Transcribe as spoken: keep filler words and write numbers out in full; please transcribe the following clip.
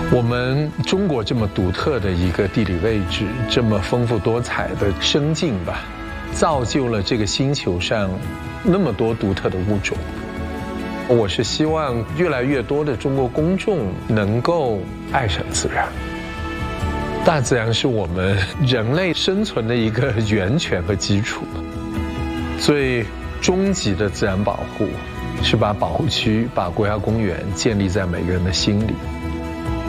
我们中国这么独特的一个地理位置，这么丰富多彩的生境吧，造就了这个星球上那么多独特的物种。我是希望越来越多的中国公众能够爱上自然。大自然是我们人类生存的一个源泉和基础。最终极的自然保护是把保护区、把国家公园建立在每个人的心里。